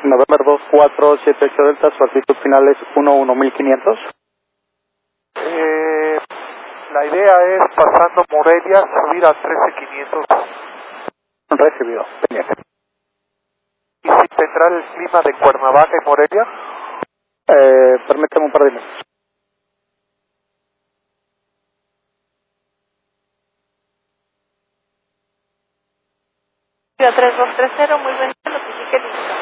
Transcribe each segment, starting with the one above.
November 2478 Delta, su altitud final es 11500. La idea es, pasando Morelia, subir a 13500. Recibido, pendiente. ¿Y si tendrá el clima de Cuernavaca y Morelia? Permítame un par de minutos. A 3230, muy buen día, notifique listo.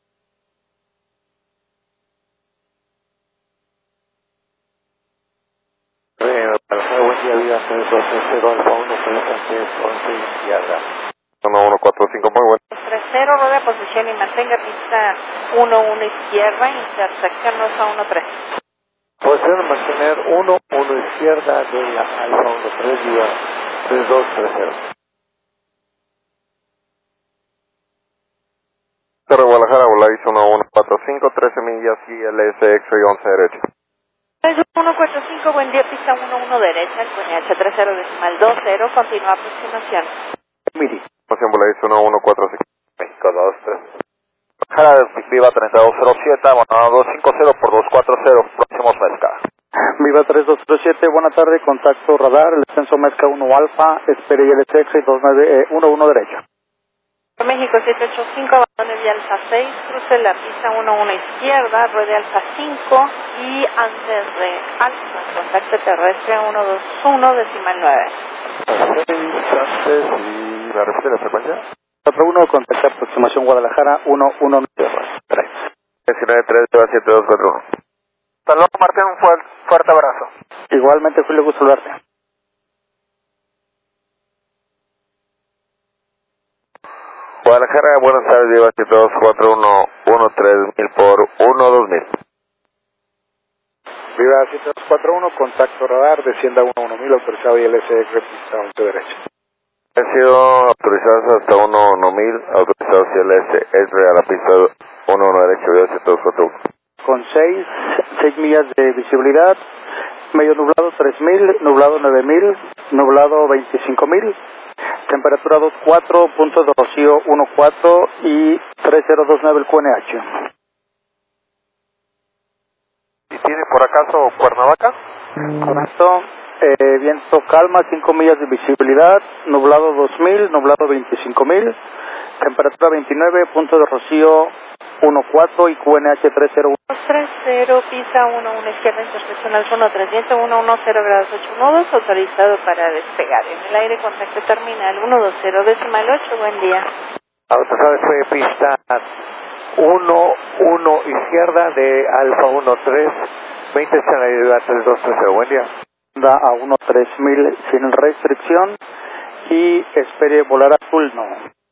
Buen día, vida 3230, Alfa 1, Francia 11 izquierda. 1145, muy bueno. 30, rueda posición y mantenga pista 11 izquierda, intersección USA 13. Posición mantener 1 izquierda de la Alfa 13, vida 3230. Cerro Guadalajara, Volaris 1145, 13 millas, ILS X-Ray 11 derecha. 145, buen día, pista 11 derecha, QNH 30 decimal 20, continúa aproximación. Miri. Posición Volaris 1145. México 23. Guadalajara, Viva 3207, bueno, 250 por 240, próximos Mezca. Viva 3207, buena tarde, contacto radar, el descenso Mezca 1 Alfa, espere ILS X-Ray 11 derecha. México 785, abandone vía Alfa 6, cruce la pista 11 izquierda, ruede Alfa 5 y antes de Alfa, contacto terrestre 121 decimal 9. Antes y la repite la frecuencia. 41, contacto aproximación Guadalajara 119. 193, 7241. Saludos Martín, un fuerte abrazo. Igualmente, Julio, gusto verte. Guadalajara, buenas tardes, lleva 7241, 13000 por 12000. Viva 7241, contacto radar, descienda 11000, autorizado ILS pista 11 derecha. Han sido autorizados hasta 11000, autorizados ILS X-Ray a la pista 11 derecha, Viva 7241. Con 6 millas de visibilidad, medio nublado 3000, nublado 9000, nublado 25000, temperatura 24, puntos de rocío 14 y 3029 el QNH. ¿Y tiene por acaso Cuernavaca? Correcto. Viento calma, 5 millas de visibilidad, nublado 2000, nublado 25000, temperatura 29, punto de rocío 14 y QNH 301. 30, pista 11 izquierda, intersección al 1310, 110 grados 8 nudos, autorizado para despegar. En el aire, contacto terminal 120 decimal 8, buen día. Autorizado fue pista 1 izquierda de Alfa 13, 20 escalaridad 3230, buen día. Da a 13000 sin restricción y espere volar azul, no.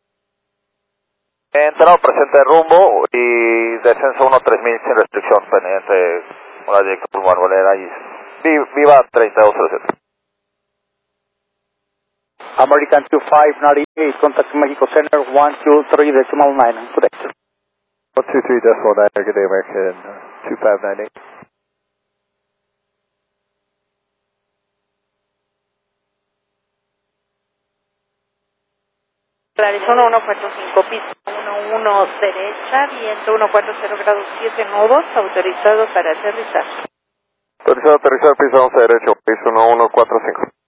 Entrado presente de rumbo y descenso 13000 sin restricción, pendiente una dirección por Marbolera y Viva 3207. American 2598, contact Mexico Center 123 decimal 9, correct. 123 decimal 9, good day American 2598. Arizona 145, pista 11 derecha, viento 140 grados 7 nudos, autorizado para aterrizar. Autorizado aterrizar, pista 11 derecho, piso 1145.